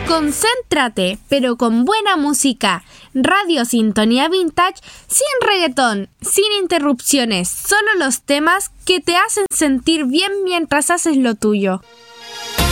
Concéntrate, pero con buena música. Radio Sintonía Vintage, sin reggaetón, sin interrupciones, solo los temas que te hacen sentir bien mientras haces lo tuyo.